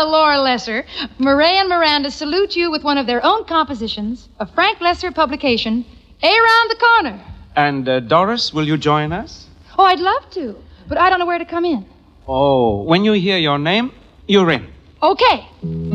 Laura Lesser. Murray and Miranda salute you with one of their own compositions, a Frank Lesser publication, Around the Corner. And Doris, will you join us? Oh, I'd love to, but I don't know where to come in. Oh, when you hear your name, you're in. Okay.